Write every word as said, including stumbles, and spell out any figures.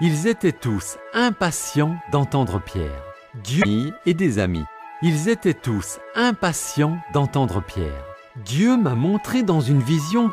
Ils étaient tous impatients d'entendre Pierre. Dieu et des amis. Ils étaient tous impatients d'entendre Pierre. Dieu m'a montré dans une vision